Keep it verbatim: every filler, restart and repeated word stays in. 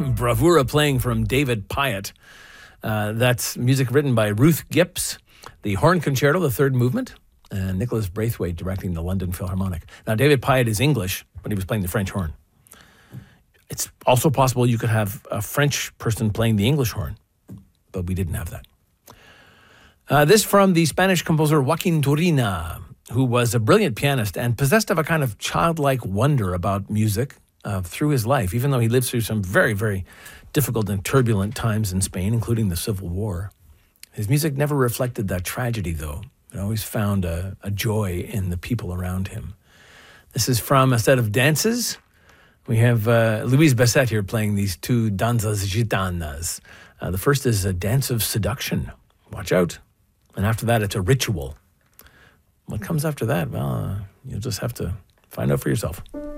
Bravura playing from David Pyatt. Uh, that's music written by Ruth Gipps. The Horn Concerto, the third movement, and Nicholas Braithwaite directing the London Philharmonic. Now, David Pyatt is English, but he was playing the French horn. It's also possible you could have a French person playing the English horn, but we didn't have that. Uh, this from the Spanish composer Joaquin Turina, who was a brilliant pianist and possessed of a kind of childlike wonder about music uh, through his life, even though he lived through some very, very difficult and turbulent times in Spain, including the Civil War. His music never reflected that tragedy, though. It always found a, a joy in the people around him. This is from a set of dances. We have uh, Louise Bassett here playing these two danzas gitanas. Uh, the first is a dance of seduction. Watch out. And after that, it's a ritual. What comes after that? Well, uh, you'll just have to find out for yourself.